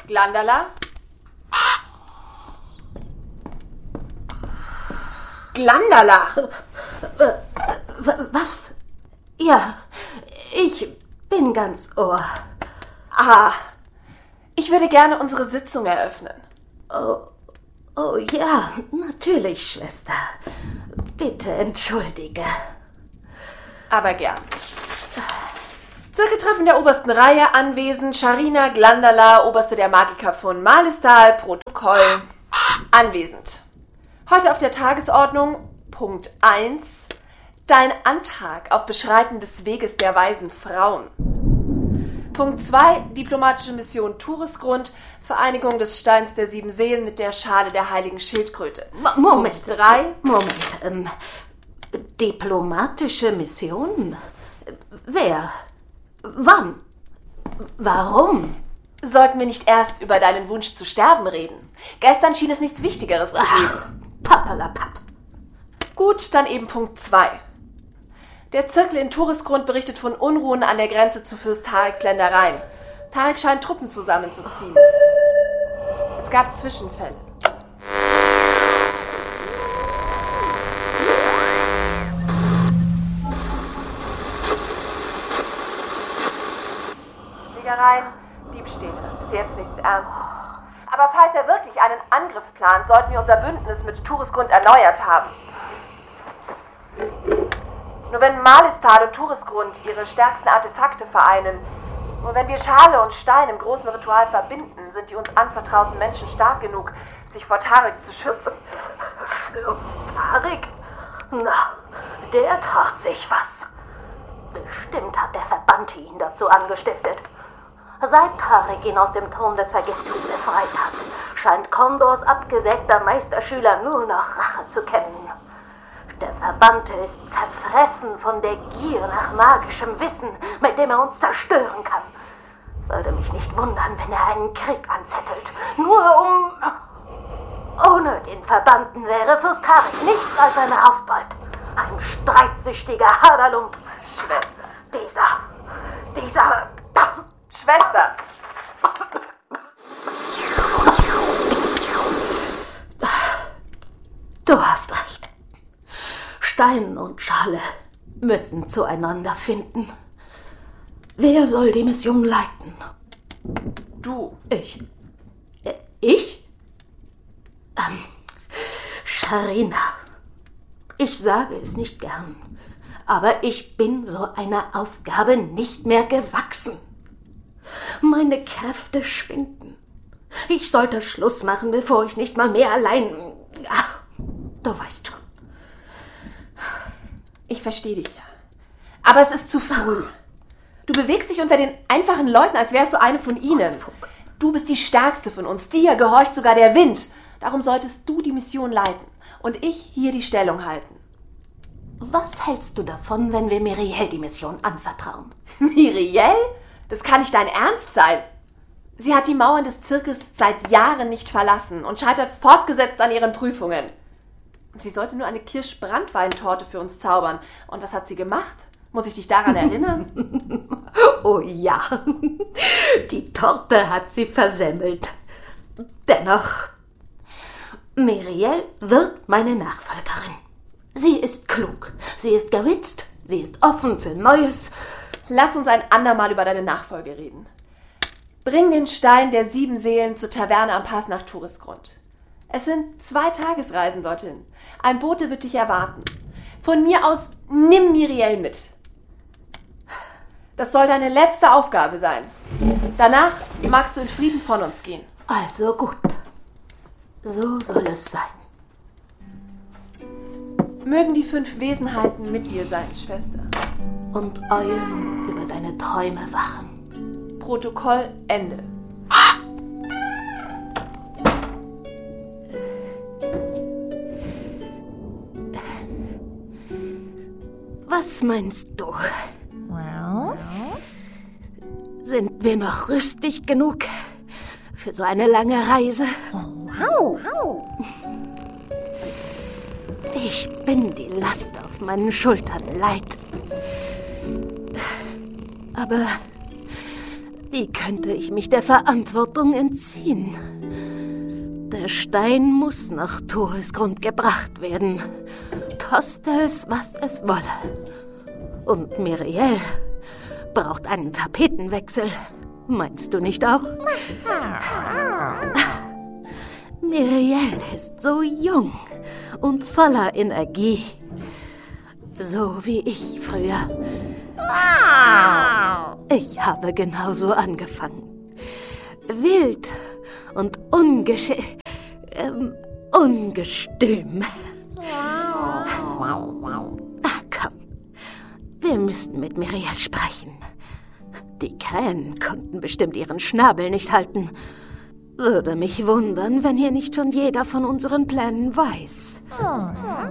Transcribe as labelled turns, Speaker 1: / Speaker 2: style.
Speaker 1: Glandala? Glandala!
Speaker 2: Was? Ja, ich bin ganz Ohr.
Speaker 1: Aha. Ich würde gerne unsere Sitzung eröffnen.
Speaker 2: Oh ja, natürlich, Schwester. Bitte entschuldige.
Speaker 1: Aber gern. Zirkeltreffen der obersten Reihe anwesend. Sharina Glandala, Oberste der Magiker von Malistal, Protokoll. Anwesend. Heute auf der Tagesordnung, Punkt 1, dein Antrag auf Beschreiten des Weges der weisen Frauen. Punkt 2, diplomatische Mission Tourisgrund, Vereinigung des Steins der 7 Seelen mit der Schale der heiligen Schildkröte.
Speaker 2: Moment.
Speaker 1: Punkt 3.
Speaker 2: Moment. Diplomatische Mission? Wer? Wann? Warum?
Speaker 1: Sollten wir nicht erst über deinen Wunsch zu sterben reden? Gestern schien es nichts Wichtigeres zu geben.
Speaker 2: Pappalapapp.
Speaker 1: Gut, dann eben Punkt 2. Der Zirkel in Tourisgrund berichtet von Unruhen an der Grenze zu Fürst Tariks Ländereien. Tarik scheint Truppen zusammenzuziehen. Es gab Zwischenfälle. Schlägereien, Diebstähle. Bis jetzt nichts Ernstes. Aber falls er wirklich einen Angriff plant, sollten wir unser Bündnis mit Tourisgrund erneuert haben. Nur wenn Malistal und Tourisgrund ihre stärksten Artefakte vereinen, nur wenn wir Schale und Stein im großen Ritual verbinden, sind die uns anvertrauten Menschen stark genug, sich vor Tarik zu schützen.
Speaker 2: Fürst Tarik? Na, der traut sich was. Bestimmt hat der Verbannte ihn dazu angestiftet. Seit Tarik ihn aus dem Turm des Vergiftens befreit hat, scheint Kondors abgesägter Meisterschüler nur noch Rache zu kennen. Der Verbannte ist zerfressen von der Gier nach magischem Wissen, mit dem er uns zerstören kann. Würde mich nicht wundern, wenn er einen Krieg anzettelt. Nur um... Ohne den Verbannten wäre Fürst Tarik nichts als eine Raufbold. Ein streitsüchtiger Haderlump.
Speaker 1: Schwester.
Speaker 2: Dieser...
Speaker 1: Schwester!
Speaker 2: Du hast recht. Stein und Schale müssen zueinander finden. Wer soll die Mission leiten?
Speaker 1: Du.
Speaker 2: Ich? Ich? Sharina. Ich sage es nicht gern, aber ich bin so einer Aufgabe nicht mehr gewachsen. Meine Kräfte schwinden. Ich sollte Schluss machen, bevor ich nicht mal mehr allein... Ach, du weißt schon.
Speaker 1: Ich verstehe dich ja. Aber es ist zu früh. Du bewegst dich unter den einfachen Leuten, als wärst du eine von ihnen. Du bist die Stärkste von uns. Dir gehorcht sogar der Wind. Darum solltest du die Mission leiten und ich hier die Stellung halten.
Speaker 2: Was hältst du davon, wenn wir Miriel die Mission anvertrauen?
Speaker 1: Miriel? Das kann nicht dein Ernst sein. Sie hat die Mauern des Zirkels seit Jahren nicht verlassen und scheitert fortgesetzt an ihren Prüfungen. Sie sollte nur eine Kirsch-Branntweintorte für uns zaubern. Und was hat sie gemacht? Muss ich dich daran erinnern?
Speaker 2: Oh ja, die Torte hat sie versemmelt. Dennoch, Miriel wird meine Nachfolgerin. Sie ist klug, sie ist gewitzt, sie ist offen für Neues.
Speaker 1: Lass uns ein andermal über deine Nachfolge reden. Bring den Stein der 7 Seelen zur Taverne am Pass nach Tourisgrund. Es sind 2 Tagesreisen dorthin. Ein Bote wird dich erwarten. Von mir aus nimm Miriel mit. Das soll deine letzte Aufgabe sein. Danach magst du in Frieden von uns gehen.
Speaker 2: Also gut. So soll es sein.
Speaker 1: Mögen die 5 Wesenheiten mit dir sein, Schwester.
Speaker 2: Und Eulen über deine Träume wachen.
Speaker 1: Protokoll Ende.
Speaker 2: Was meinst du? Sind wir noch rüstig genug für so eine lange Reise? Ich bin die Last auf meinen Schultern leid. Aber
Speaker 3: Wie könnte ich mich der Verantwortung entziehen? Der Stein muss nach Toresgrund gebracht werden, koste es, was es wolle. Und Miriel braucht einen Tapetenwechsel. Meinst du nicht auch? Miriel ist so jung und voller Energie. So wie ich früher. Ich habe genauso angefangen. Wild und ungestüm. Komm, wir müssten mit Miriel sprechen. Die Krähen konnten bestimmt ihren Schnabel nicht halten. Würde mich wundern, wenn hier nicht schon jeder von unseren Plänen weiß.